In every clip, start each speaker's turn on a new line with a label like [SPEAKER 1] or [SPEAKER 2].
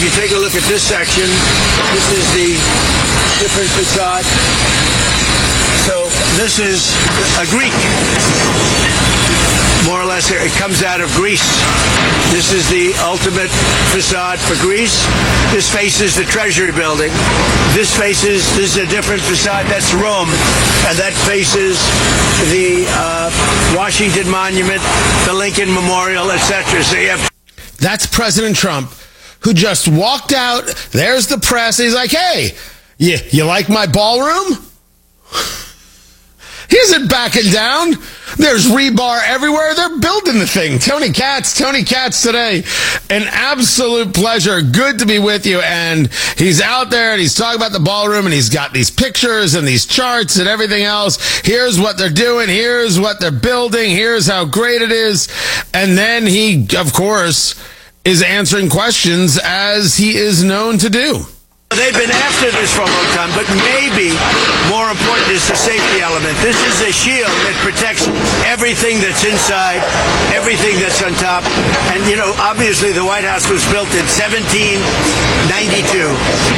[SPEAKER 1] you take a look at this section, this is the different facade. So this is a Greek. More or less, it comes out of Greece. This is the ultimate facade for Greece. This faces the Treasury Building. This is a different facade. That's Rome. And that faces the Washington Monument, the Lincoln Memorial, etc. So you have...
[SPEAKER 2] That's President Trump, who just walked out. There's the press. He's like, hey, you like my ballroom? He isn't backing down. There's rebar everywhere. They're building the thing. Tony Katz today. An absolute pleasure. Good to be with you. And he's out there and he's talking about the ballroom and he's got these pictures and these charts and everything else. Here's what they're doing. Here's what they're building. Here's how great it is. And then he, of course, is answering questions as he is known to do.
[SPEAKER 1] They've been after this for a long time, but maybe more important is the safety element. This is a shield that protects everything that's inside, everything that's on top. And, you know, obviously the White House was built in 1792.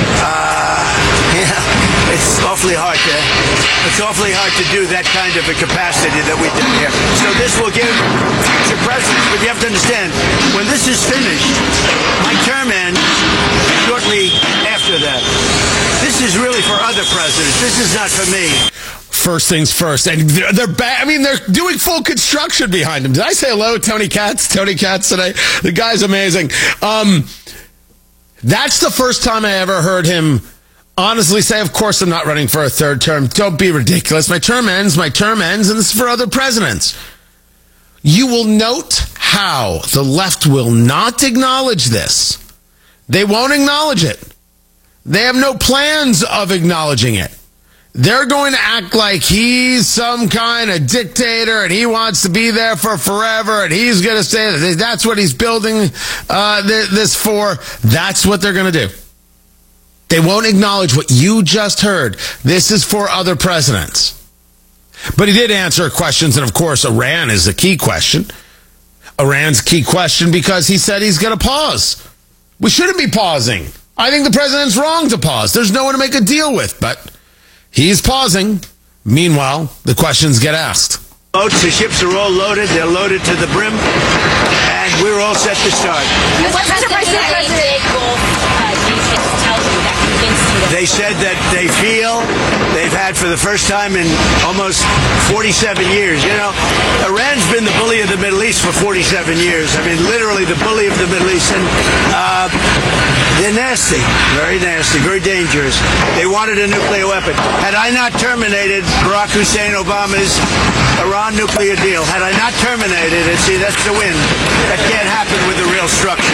[SPEAKER 1] It's awfully hard to do that kind of a capacity that we did here. So this will give future presidents, but you have to understand, when this is finished, my term ends shortly after that. This is really for other presidents. This is not for me.
[SPEAKER 2] First things first, and they're back. I mean, they're doing full construction behind him. Did I say hello, Tony Katz? Tony Katz today. The guy's amazing. That's the first time I ever heard him honestly say, of course I'm not running for a third term. Don't be ridiculous. My term ends, and this is for other presidents. You will note how the left will not acknowledge this. They won't acknowledge it. They have no plans of acknowledging it. They're going to act like he's some kind of dictator and he wants to be there for forever and he's going to say that that's what he's building this for. That's what they're going to do. They won't acknowledge what you just heard. This is for other presidents. But he did answer questions, and of course, Iran is the key question. Iran's key question because he said he's going to pause. We shouldn't be pausing. I think the president's wrong to pause. There's no one to make a deal with, but he's pausing. Meanwhile, the questions get asked.
[SPEAKER 1] The ships are all loaded. They're loaded to the brim, and we're all set to start. They said that they feel they've had for the first time in almost 47 years. You know, Iran's been the bully of the Middle East for 47 years. I mean, literally the bully of the Middle East. And they're nasty, very dangerous. They wanted a nuclear weapon. Had I not terminated Barack Hussein Obama's Iran nuclear deal, had I not terminated it, see, that's the win. That can't happen with a real structure.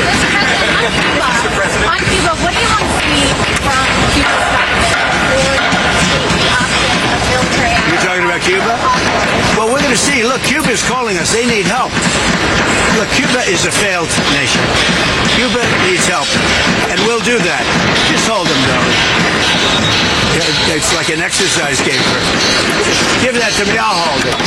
[SPEAKER 3] On Cuba, what do you want to see from Cuba's government?
[SPEAKER 1] You're talking about Cuba? Well, we're going to see. Look, Cuba's calling us. They need help. Look, Cuba is a failed nation. Cuba needs help. And we'll do that. Just hold them, though. It's like an exercise game for us. Give that to me. I'll hold it.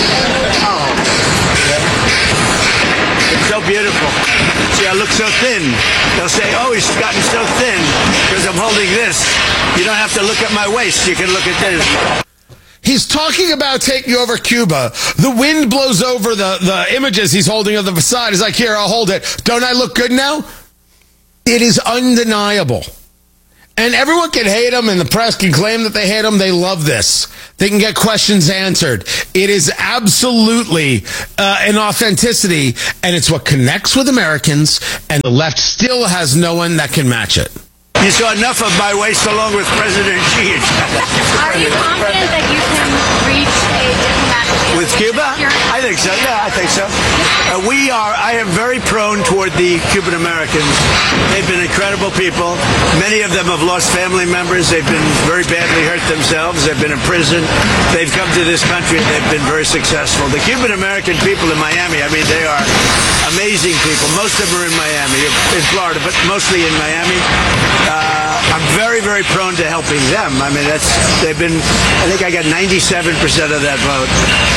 [SPEAKER 1] It's so beautiful. See, I look so thin. They'll say, oh, he's gotten so thin because I'm holding this. You don't have to look at my waist. You can look at this.
[SPEAKER 2] He's talking about taking over Cuba. The wind blows over the images he's holding of the facade. He's like, here, I'll hold it. Don't I look good now? It is undeniable. And everyone can hate him, and the press can claim that they hate him. They love this. They can get questions answered. It is absolutely an authenticity, and it's what connects with Americans, and the left still has no one that can match it.
[SPEAKER 1] You saw enough of my waist along with President Xi.
[SPEAKER 3] Are you confident that you can reach a diplomatic deal
[SPEAKER 1] with Cuba? I think so. Yeah, I think so. I am very prone toward the Cuban Americans. They've been incredible people. Many of them have lost family members. They've been very badly hurt themselves. They've been in prison. They've come to this country. They've been very successful. The Cuban American people in Miami, I mean, they are amazing people. Most of them are in Miami, in Florida, but mostly in Miami. I'm very, very prone to helping them. I mean, I think I got 97% of that vote.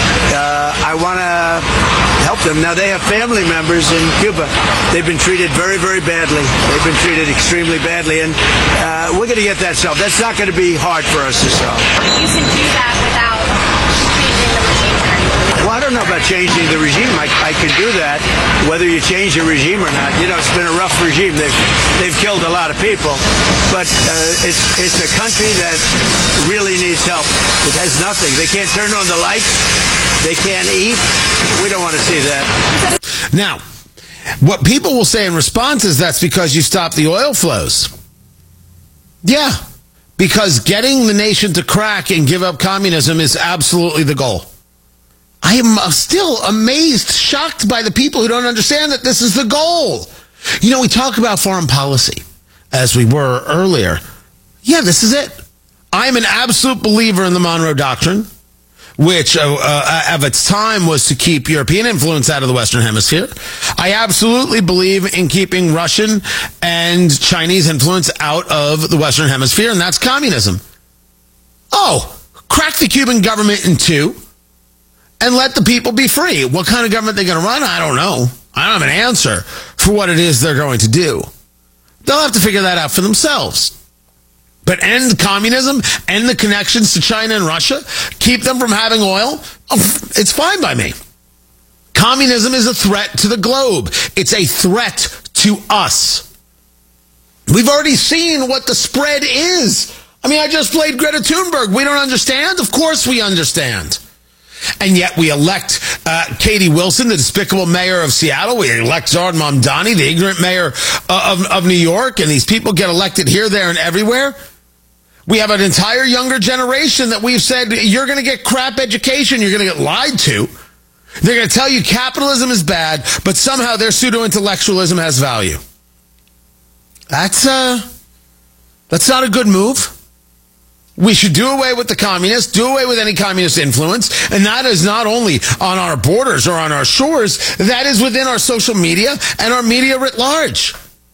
[SPEAKER 1] I want to help them. Now, they have family members in Cuba. They've been treated very, very badly. They've been treated extremely badly, and we're going to get that solved. That's not going to be hard for us to solve.
[SPEAKER 3] You can do that without changing the regime or anything.
[SPEAKER 1] Well, I don't know about changing the regime. I can do that, whether you change the regime or not. You know, it's been a rough regime. They've killed a lot of people, but it's a country that really needs help. It has nothing. They can't turn on the lights. They can't eat. We don't want to see that.
[SPEAKER 2] Now, what people will say in response is that's because you stopped the oil flows. Yeah, because getting the nation to crack and give up communism is absolutely the goal. I am still amazed, shocked by the people who don't understand that this is the goal. You know, we talk about foreign policy, as we were earlier. Yeah, this is it. I'm an absolute believer in the Monroe Doctrine, which of its time was to keep European influence out of the Western Hemisphere. I absolutely believe in keeping Russian and Chinese influence out of the Western Hemisphere, and that's communism. Oh, crack the Cuban government in two and let the people be free. What kind of government they're going to run, I don't know. I don't have an answer for what it is they're going to do. They'll have to figure that out for themselves. But end communism, end the connections to China and Russia, keep them from having oil, it's fine by me. Communism is a threat to the globe. It's a threat to us. We've already seen what the spread is. I mean, I just played Greta Thunberg. We don't understand? Of course we understand. And yet we elect Katie Wilson, the despicable mayor of Seattle. We elect Zohran Mamdani, the ignorant mayor of New York. And these people get elected here, there, and everywhere. We have an entire younger generation that we've said, you're going to get crap education. You're going to get lied to. They're going to tell you capitalism is bad, but somehow their pseudo-intellectualism has value. That's not a good move. We should do away with the communists, do away with any communist influence, and that is not only on our borders or on our shores, that is within our social media and our media writ large.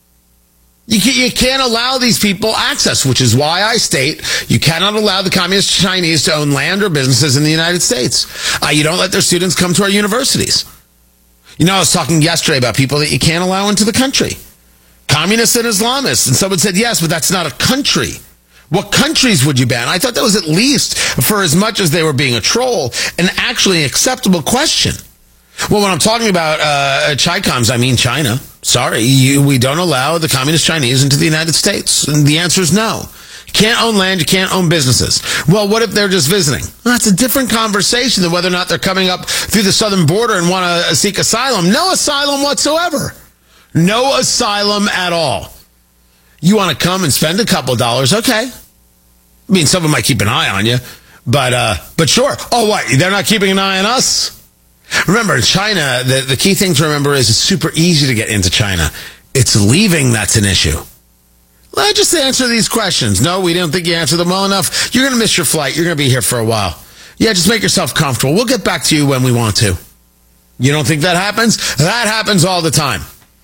[SPEAKER 2] You can't allow these people access, which is why I state you cannot allow the communist Chinese to own land or businesses in the United States. You don't let their students come to our universities. You know, I was talking yesterday about people that you can't allow into the country. Communists and Islamists. And someone said, yes, but that's not a country. What countries would you ban? I thought that was at least, for as much as they were being a troll, an actually acceptable question. Well, when I'm talking about Chi-Coms, I mean China. Sorry, we don't allow the communist Chinese into the United States. And the answer is no. You can't own land, you can't own businesses. Well, what if they're just visiting? Well, that's a different conversation than whether or not they're coming up through the southern border and want to seek asylum. No asylum whatsoever. No asylum at all. You want to come and spend a couple dollars, okay. I mean, someone might keep an eye on you, but sure. Oh, what? They're not keeping an eye on us? Remember, in China, the key thing to remember is it's super easy to get into China. It's leaving that's an issue. Let's just answer these questions. No, we don't think you answered them well enough. You're going to miss your flight. You're going to be here for a while. Yeah, just make yourself comfortable. We'll get back to you when we want to. You don't think that happens? That happens all the time.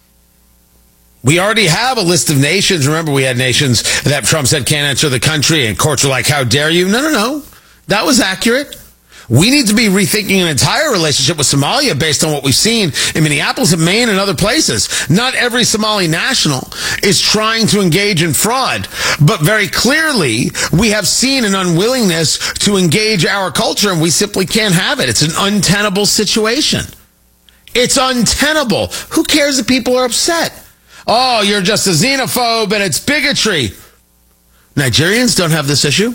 [SPEAKER 2] We already have a list of nations. Remember, we had nations that Trump said can't enter the country, and courts were like, how dare you? No. That was accurate. We need to be rethinking an entire relationship with Somalia based on what we've seen in Minneapolis and Maine and other places. Not every Somali national is trying to engage in fraud, but very clearly we have seen an unwillingness to engage our culture, and we simply can't have it. It's an untenable situation. It's untenable. Who cares if people are upset? Oh, you're just a xenophobe and it's bigotry. Nigerians don't have this issue.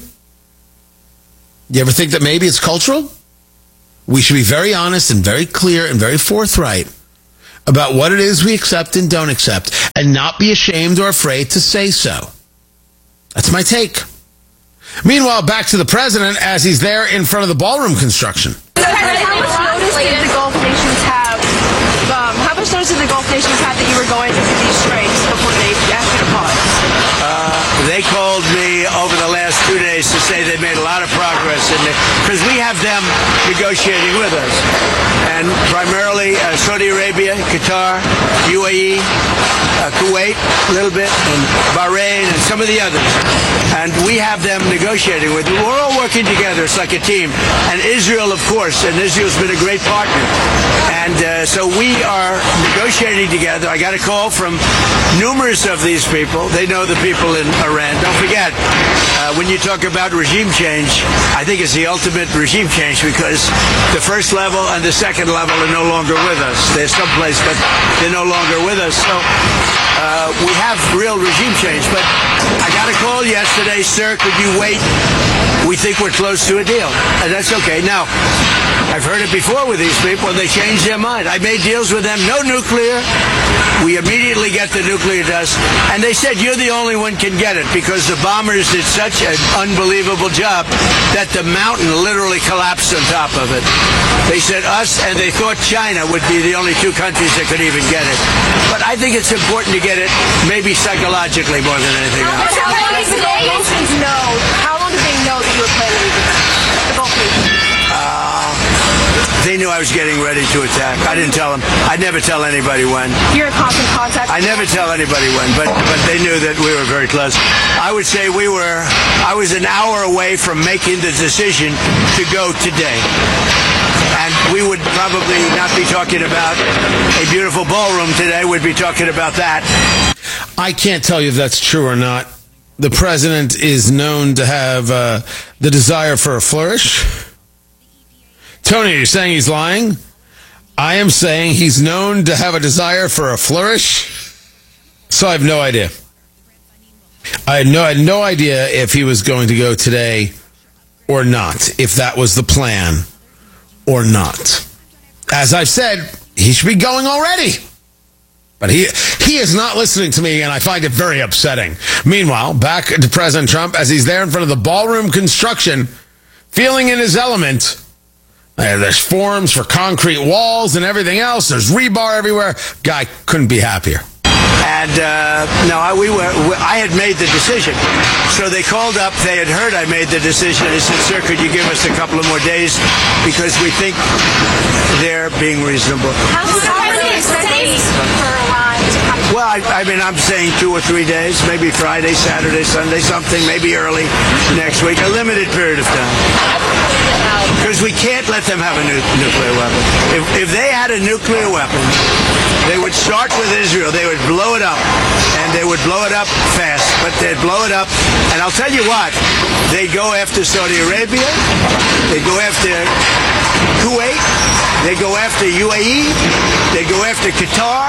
[SPEAKER 2] You ever think that maybe it's cultural? We should be very honest and very clear and very forthright about what it is we accept and don't accept, and not be ashamed or afraid to say so. That's my take. Meanwhile, back to the president as he's there in front of the ballroom construction.
[SPEAKER 4] How much notice did the Gulf nations have? How much notice did the Gulf nations have that you were going into these straits before they asked you to pause?
[SPEAKER 1] They called me over the last 2 days to say they made a lot of progress because we have them negotiating with us, and primarily Saudi Arabia Qatar, UAE, Kuwait, a little bit, and Bahrain, and some of the others. And we have them negotiating with them. We're all working together. It's like a team. And Israel, of course, and Israel's been a great partner. And so we are negotiating together. I got a call from numerous of these people. They know the people in Iran. Don't forget, when you talk about regime change, I think it's the ultimate regime change because the first level and the second level are no longer with us. They're someplace, but they're no longer with us. So we have real regime change. But I got a call yesterday, sir, could you wait? We think we're close to a deal. And that's okay. Now, I've heard it before with these people, and they change their mind. I made deals with them, no nuclear. We immediately get the nuclear dust. And they said, you're the only one can get it because the bombers did such an unbelievable job that the mountain literally collapsed on top of it. They said us, and they thought China would be the only two countries that could even get it. But I think it's important to get it maybe psychologically more than anything else.
[SPEAKER 4] How long did the Gulf nations know? How long did they know that you were planning the Gulf nations?
[SPEAKER 1] They knew I was getting ready to attack. I didn't tell them. I'd never tell anybody when.
[SPEAKER 4] You're in constant contact?
[SPEAKER 1] I never tell anybody when, but they knew that we were very close. I would say I was an hour away from making the decision to go today. And we would probably not be talking about a beautiful ballroom today. We'd be talking about that.
[SPEAKER 2] I can't tell you if that's true or not. The president is known to have the desire for a flourish. Tony, you're saying he's lying? I am saying he's known to have a desire for a flourish. So I have no idea. I had no idea if he was going to go today or not, if that was the plan or not. As I've said, he should be going already. But he is not listening to me, and I find it very upsetting. Meanwhile, back to President Trump, as he's there in front of the ballroom construction, feeling in his element. There's forms for concrete walls and everything else. There's rebar everywhere. Guy couldn't be happier.
[SPEAKER 1] And I had made the decision. So they called up. They had heard I made the decision. They said, sir, could you give us a couple of more days? Because we think they're being reasonable.
[SPEAKER 3] How long is it take for Iran to come?
[SPEAKER 1] Well, I'm saying 2 or 3 days, maybe Friday, Saturday, Sunday, something, maybe early next week, a limited period of time. Because we can't let them have a nuclear weapon. If they had a nuclear weapon, they would start with Israel. They would blow it up, and they would blow it up fast. But they'd blow it up, and I'll tell you what, they'd go after Saudi Arabia, they'd go after Kuwait, they'd go after UAE, they'd go after Qatar,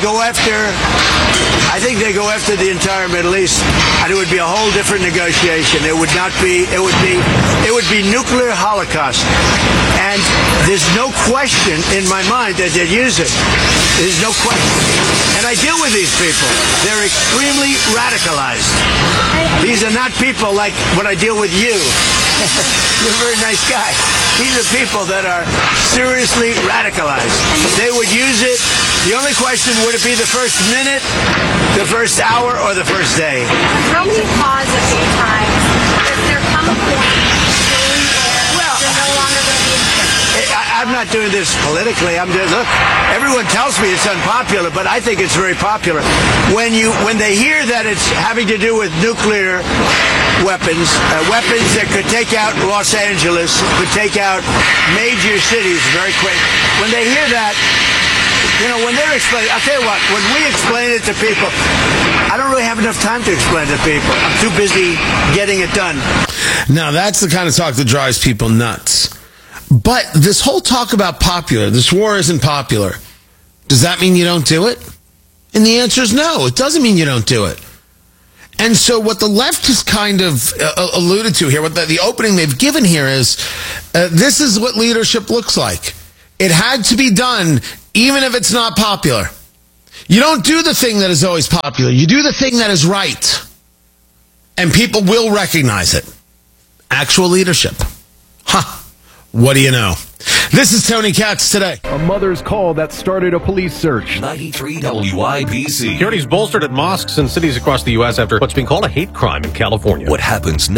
[SPEAKER 1] I think they go after the entire Middle East, and it would be a whole different negotiation. It would be nuclear holocaust. And there's no question in my mind that they'd use it. There's no question. And I deal with these people. They're extremely radicalized. These are not people like when I deal with you. You're a very nice guy. These are people that are seriously radicalized. They would use it. The only question, would it be the first minute, the first hour, or the first day?
[SPEAKER 3] How many pause at any time? Does there come a point where they're no longer going to be?
[SPEAKER 1] I'm not doing this politically. Look, everyone tells me it's unpopular, but I think it's very popular. When they hear that it's having to do with nuclear weapons, weapons that could take out Los Angeles, could take out major cities very quick. When they hear that, when they're explaining, I'll tell you what, when we explain it to people, I don't really have enough time to explain it to people. I'm too busy getting it done.
[SPEAKER 2] Now, that's the kind of talk that drives people nuts. But this whole talk about popular, this war isn't popular. Does that mean you don't do it? And the answer is no, it doesn't mean you don't do it. And so what the left has kind of alluded to here, what the opening they've given here is, this is what leadership looks like. It had to be done, even if it's not popular. You don't do the thing that is always popular. You do the thing that is right. And people will recognize it. Actual leadership. Ha! What do you know? This is Tony Katz today.
[SPEAKER 5] A mother's call that started a police search.
[SPEAKER 6] 93 WIBC.
[SPEAKER 7] Security's bolstered at mosques and cities across the U.S. after what's being called a hate crime in California.
[SPEAKER 6] What happens next?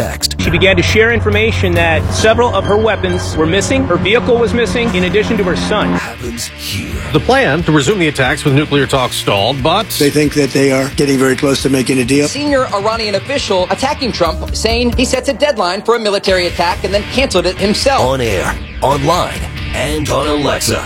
[SPEAKER 7] She began to share information that several of her weapons were missing, her vehicle was missing, in addition to her son.
[SPEAKER 6] Happens here.
[SPEAKER 8] The plan to resume the attacks with nuclear talks stalled, but
[SPEAKER 1] They think that they are getting very close to making a deal.
[SPEAKER 9] Senior Iranian official attacking Trump, saying he sets a deadline for a military attack and then canceled it himself.
[SPEAKER 6] On air, online, and on Alexa.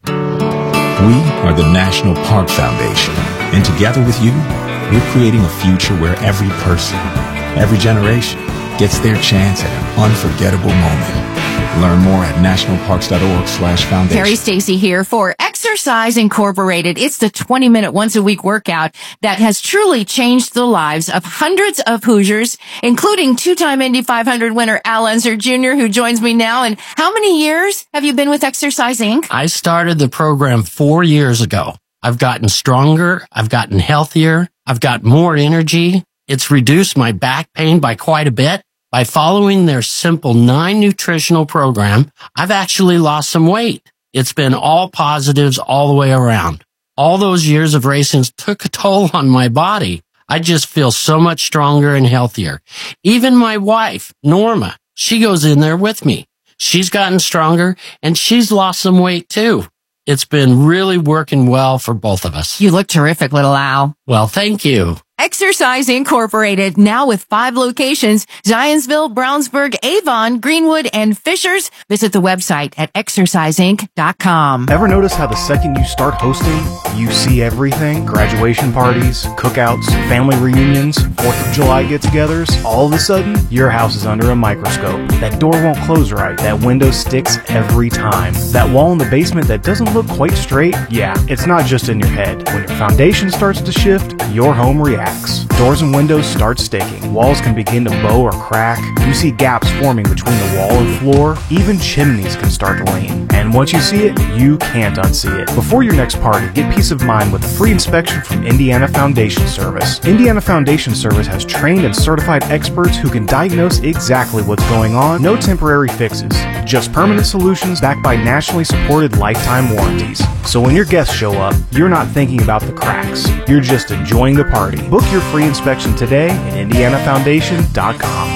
[SPEAKER 10] We are the National Park Foundation, and together with you, we're creating a future where every person, every generation, gets their chance at an unforgettable moment. Learn more at nationalparks.org/foundation.
[SPEAKER 11] Terry Stacy here for Exercise Incorporated. It's the 20-minute once-a-week workout that has truly changed the lives of hundreds of Hoosiers, including two-time Indy 500 winner Al Unser Jr., who joins me now. And how many years have you been with Exercise Inc.?
[SPEAKER 12] I started the program 4 years ago. I've gotten stronger. I've gotten healthier. I've got more energy. It's reduced my back pain by quite a bit. By following their simple 9 nutritional program, I've actually lost some weight. It's been all positives all the way around. All those years of racing took a toll on my body. I just feel so much stronger and healthier. Even my wife, Norma, she goes in there with me. She's gotten stronger and she's lost some weight too. It's been really working well for both of us.
[SPEAKER 11] You look terrific, little Al.
[SPEAKER 12] Well, thank you.
[SPEAKER 11] Exercise Incorporated, now with 5 locations, Zionsville, Brownsburg, Avon, Greenwood, and Fishers. Visit the website at exerciseinc.com.
[SPEAKER 5] Ever notice how the second you start hosting, you see everything? Graduation parties, cookouts, family reunions, 4th of July get-togethers. All of a sudden, your house is under a microscope. That door won't close right. That window sticks every time. That wall in the basement that doesn't look quite straight, yeah, it's not just in your head. When your foundation starts to shift, your home reacts. Doors and windows start sticking. Walls can begin to bow or crack. You see gaps forming between the wall and floor. Even chimneys can start to lean. And once you see it, you can't unsee it. Before your next party, get peace of mind with a free inspection from Indiana Foundation Service. Indiana Foundation Service has trained and certified experts who can diagnose exactly what's going on. No temporary fixes, just permanent solutions backed by nationally supported lifetime warranties. So when your guests show up, you're not thinking about the cracks. You're just enjoying the party. Book your free inspection today at IndianaFoundation.com.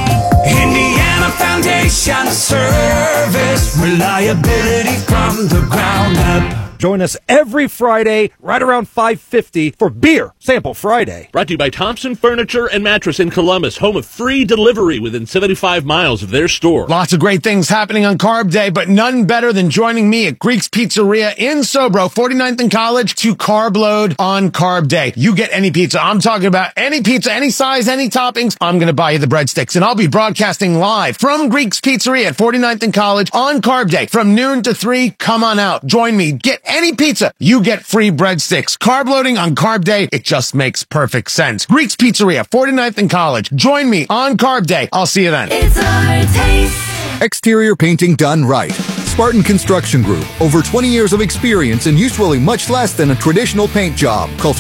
[SPEAKER 13] Indiana Foundation Service, reliability from the ground up.
[SPEAKER 14] Join us every Friday right around 5:50 for Beer Sample Friday.
[SPEAKER 15] Brought to you by Thompson Furniture and Mattress in Columbus, home of free delivery within 75 miles of their store.
[SPEAKER 2] Lots of great things happening on Carb Day, but none better than joining me at Greek's Pizzeria in Sobro, 49th and College, to carb load on Carb Day. You get any pizza. I'm talking about any pizza, any size, any toppings. I'm going to buy you the breadsticks, and I'll be broadcasting live from Greek's Pizzeria at 49th and College on Carb Day from noon to 3. Come on out. Join me. Get any pizza. You get free breadsticks. Carb loading on Carb Day. It just makes perfect sense. Greek's Pizzeria, 49th and College. Join me on Carb Day. I'll see you then.
[SPEAKER 16] It's our taste. Exterior painting done right. Spartan Construction Group. Over 20 years of experience and usually much less than a traditional paint job. Call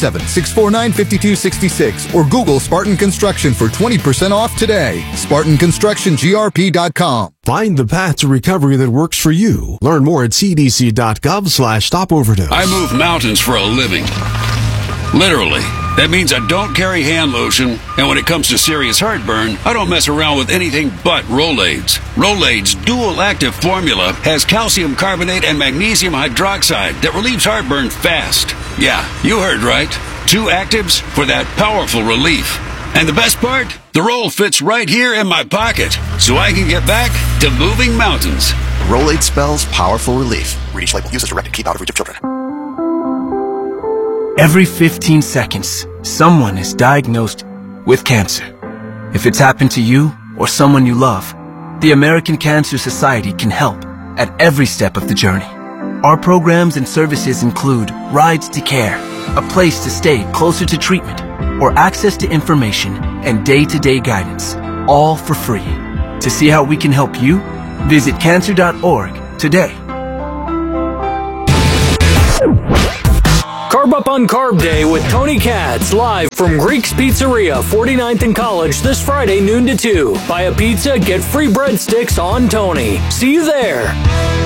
[SPEAKER 16] 317-649-5266 or Google Spartan Construction for 20% off today. SpartanConstructionGRP.com.
[SPEAKER 17] Find the path to recovery that works for you. Learn more at cdc.gov/stopoverdose.
[SPEAKER 18] I move mountains for a living. Literally. That means I don't carry hand lotion, and when it comes to serious heartburn, I don't mess around with anything but Rolaids. Rolaids' dual-active formula has calcium carbonate and magnesium hydroxide that relieves heartburn fast. Yeah, you heard right. 2 actives for that powerful relief. And the best part? The roll fits right here in my pocket, so I can get back to moving mountains.
[SPEAKER 19] Rolade spells powerful relief. Read each label. Use as directed. Keep out of reach of children.
[SPEAKER 20] Every 15 seconds, someone is diagnosed with cancer. If it's happened to you or someone you love, the American Cancer Society can help at every step of the journey. Our programs and services include rides to care, a place to stay closer to treatment, or access to information and day-to-day guidance, all for free. To see how we can help you, visit cancer.org today.
[SPEAKER 21] Carb Up on Carb Day with Tony Katz, live from Greek's Pizzeria, 49th and College, this Friday, noon to 2. Buy a pizza, get free breadsticks on Tony. See you there.